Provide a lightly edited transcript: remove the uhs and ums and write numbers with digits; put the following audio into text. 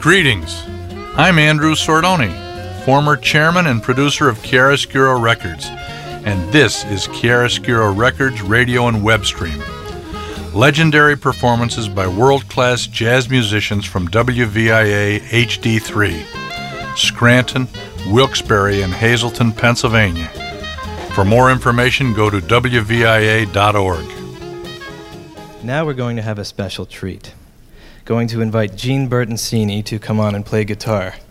Greetings. I'm Andrew Sordoni, former chairman and producer of Chiaroscuro Records, and this is Chiaroscuro Records radio and web stream. Legendary performances by world-class jazz musicians from WVIA HD3, Scranton, Wilkes-Barre, and Hazleton, Pennsylvania. For more information, go to WVIA.org. Now we're going to have a special treat. Going to invite Gene Bertoncini to come on and play guitar.